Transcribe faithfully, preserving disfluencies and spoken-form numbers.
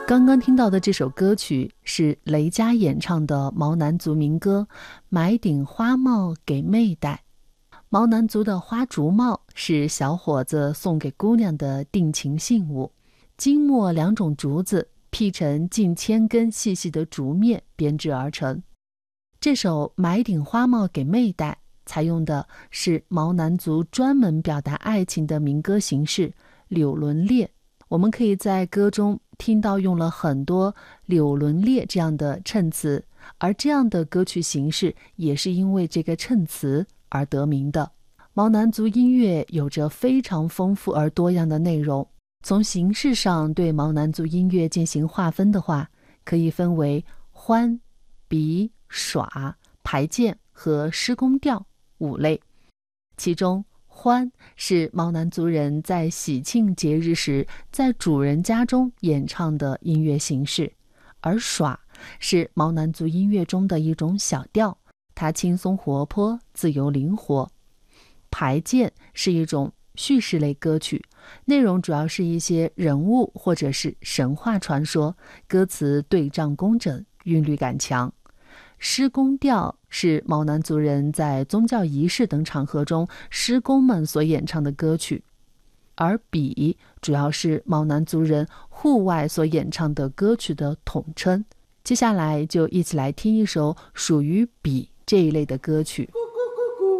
刚刚听到的这首歌曲是雷佳演唱的毛南族民歌《买顶花帽给妹戴》。毛南族的花竹帽是小伙子送给姑娘的定情信物，金末两种竹子劈成近千根细细的竹篾编制而成。这首《买顶花帽给妹戴》采用的是毛南族专门表达爱情的民歌形式柳轮列。我们可以在歌中听到用了很多柳轮列这样的衬词，而这样的歌曲形式也是因为这个衬词而得名的。毛南族音乐有着非常丰富而多样的内容，从形式上对毛南族音乐进行划分的话，可以分为欢、比、耍、排剑和施工调五类。其中欢是毛南族人在喜庆节日时在主人家中演唱的音乐形式，而耍是毛南族音乐中的一种小调，它轻松活泼，自由灵活。排剑是一种叙事类歌曲，内容主要是一些人物或者是神话传说，歌词对仗工整，韵律感强。施工调是毛南族人在宗教仪式等场合中施工们所演唱的歌曲，而比主要是毛南族人户外所演唱的歌曲的统称。接下来就一起来听一首属于比这一类的歌曲。